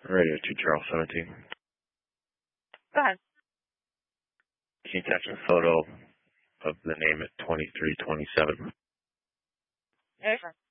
Radio 2 Charles 17. Go ahead. Can you attach a photo of the name at 2327? Yeah, sure.